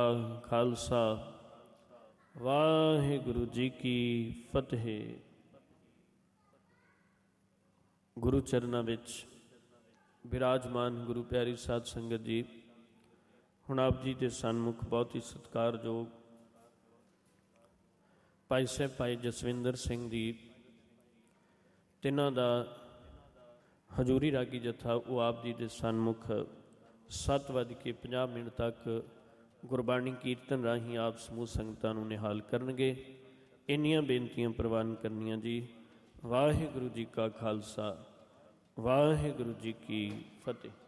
ਖਾਲਸਾ ਵਾਹਿਗੁਰੂ ਜੀ ਕੀ ਫਤਿਹ। ਗੁਰੂ ਚਰਨਾਂ ਵਿੱਚ ਬਿਰਾਜਮਾਨ ਗੁਰੂ ਪਿਆਰੀ ਸਾਧ ਸੰਗਤ ਜੀ, ਹੁਣ ਆਪ ਜੀ ਦੇ ਸਨਮੁਖ ਬਹੁਤ ਹੀ ਸਤਿਕਾਰਯੋਗ ਭਾਈ ਸਾਹਿਬ ਭਾਈ ਜਸਵਿੰਦਰ ਸਿੰਘ ਜੀ, ਤਿੰਨਾਂ ਦਾ ਹਜ਼ੂਰੀ ਰਾਗੀ ਜਥਾ ਉਹ ਆਪ ਜੀ ਦੇ ਸਨਮੁਖ 7:50 ਤੱਕ ਗੁਰਬਾਣੀ ਕੀਰਤਨ ਰਾਹੀਂ ਆਪ ਸਮੂਹ ਸੰਗਤਾਂ ਨੂੰ ਨਿਹਾਲ ਕਰਨਗੇ। ਇੰਨੀਆਂ ਬੇਨਤੀਆਂ ਪ੍ਰਵਾਨ ਕਰਨੀਆਂ ਜੀ। ਵਾਹਿਗੁਰੂ ਜੀ ਕਾ ਖਾਲਸਾ, ਵਾਹਿਗੁਰੂ ਜੀ ਕੀ ਫਤਿਹ।